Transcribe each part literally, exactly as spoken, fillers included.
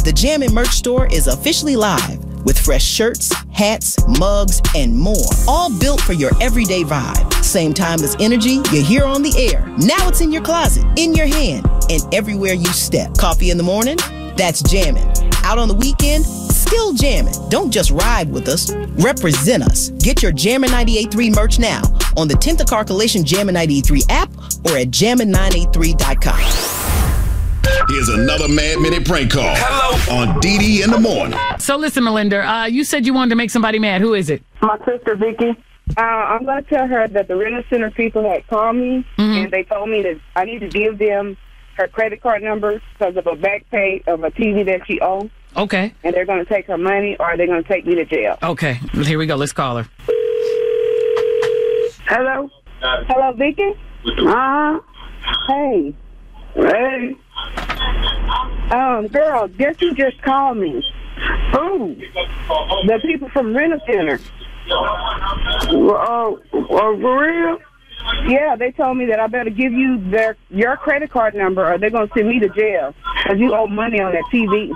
The Jammin' merch store is officially live with fresh shirts, hats, mugs, and more. All built for your everyday vibe. Same timeless energy you hear on the air. Now it's in your closet, in your hand, and everywhere you step. Coffee in the morning? That's Jammin'. Out on the weekend? Still jammin'. Don't just ride with us. Represent us. Get your Jammin' ninety-eight point three merch now on the tenth Car Coalition Jammin' ninety-eight point three app or at jammin nine eight three dot com. Here's another Mad Minute prank call. Hello. On D D in the morning. So listen, Melinda, uh, you said you wanted to make somebody mad. Who is it? My sister, Vicky. Uh, I'm going to tell her that the Renner Center people had called me, mm-hmm. and they told me that I need to give them her credit card number because of a back pay of a T V that she owns. Okay. And they're going to take her money or they're going to take me to jail. Okay. Here we go. Let's call her. Hello? Uh, Hello, Vicky? Uh-huh. Hey. Hey. Um, girl, guess who just called me? Who? The people from Renner Center. Uh, uh, for real? Yeah, they told me that I better give you their your credit card number or they're going to send me to jail because you owe money on that T V.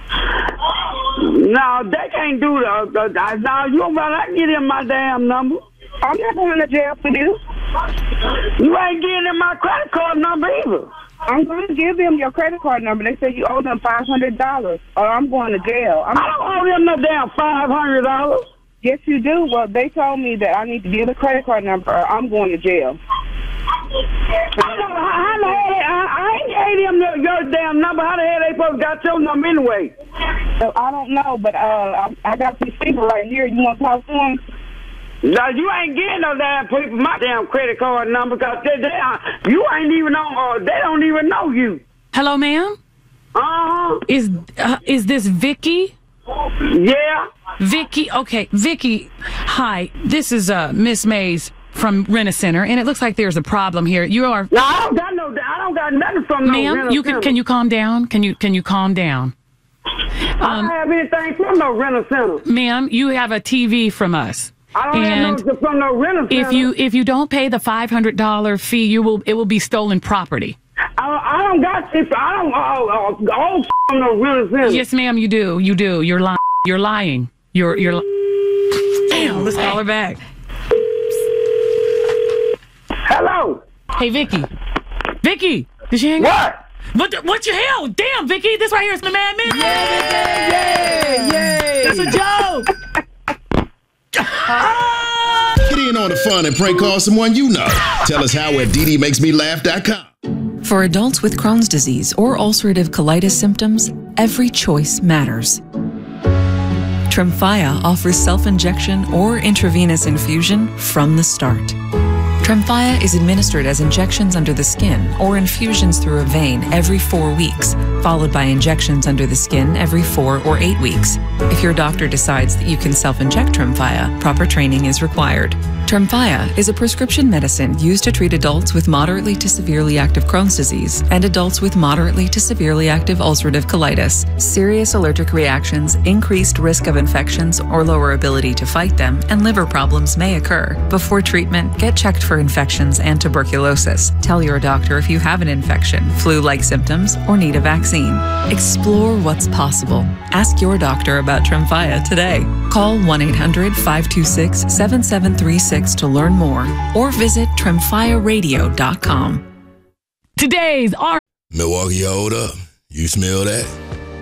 No, they can't do that. No, you don't better get in my damn number. I'm not going to jail for this. You ain't getting in my credit card number either. I'm going to give them your credit card number. They said you owe them five hundred dollars or I'm going to jail. I'm I don't owe them no damn five hundred dollars. Yes, you do. Well, they told me that I need to give the credit card number or I'm going to jail. I, know, how the hell, I, I ain't gave them your, your damn number. How the hell they supposed to got your number anyway? So, I don't know, but uh, I, I got these people right here. You want to talk to them? No, you ain't getting no damn people my damn credit card number because they, they, you ain't even on. Uh, they don't even know you. Hello, ma'am. Uh huh. Is uh, is this Vicky? Yeah. Vicky. Okay, Vicky. Hi. This is uh Miss Mays from Renner Center, and it looks like there's a problem here. You are. No, I don't got no. I don't got nothing from no Ma'am, Renner you can. Center. Can you calm down? Can you? Can you calm down? I don't have anything from no Renner Center. Ma'am, you have a T V from us. I don't and have no from no Renner Center. If you if you don't pay the five hundred dollar fee, you will it will be stolen property. I, I don't got this. I don't. Uh, uh, all from no Renner Center. Yes, ma'am, you do. You do. You're lying. You're lying. You're you're. Li- Damn. Let's call her back. Hello. Hey, Vicky. Vicky. Did she hang up? What? What? What your hell? Damn, Vicky. This right here is the Mad Minute. Yay! Yay! Yay! That's a joke. Get in on the fun and prank call someone you know. Tell us how at D D makes me laugh dot com. For adults with Crohn's disease or ulcerative colitis symptoms, every choice matters. Tremfya offers self-injection or intravenous infusion from the start. Tremfya is administered as injections under the skin or infusions through a vein every four weeks, followed by injections under the skin every four or eight weeks. If your doctor decides that you can self-inject Tremfya, proper training is required. Tremfya is a prescription medicine used to treat adults with moderately to severely active Crohn's disease and adults with moderately to severely active ulcerative colitis. Serious allergic reactions, increased risk of infections or lower ability to fight them, and liver problems may occur. Before treatment, get checked for infections and tuberculosis. Tell your doctor if you have an infection, flu-like symptoms, or need a vaccine. Explore what's possible. Ask your doctor about Tremfya today. Call one eight hundred five two six seven seven three six to learn more or visit tremfya radio dot com. Today's our Milwaukee, hold up. You smell that?